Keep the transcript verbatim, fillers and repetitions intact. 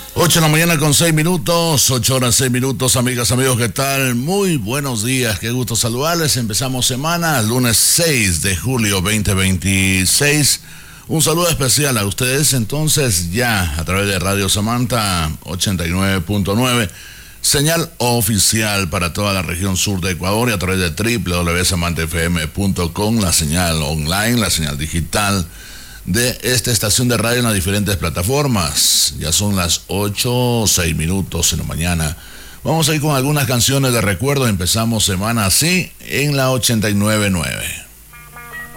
ocho de la mañana con seis minutos, ocho horas seis minutos, amigas, amigos, ¿qué tal? Muy buenos días, qué gusto saludarles. Empezamos semana, lunes seis de julio veinte veintiséis. Un saludo especial a ustedes, entonces, ya a través de Radio Samantha ochenta y nueve punto nueve, señal oficial para toda la región sur de Ecuador, y a través de doble u doble u doble u punto samantha f m punto com, la señal online, la señal digital de esta estación de radio en las diferentes plataformas. Ya son las ocho, seis minutos en la mañana. Vamos a ir con algunas canciones de recuerdo. Empezamos semana así en la ochenta y nueve punto nueve.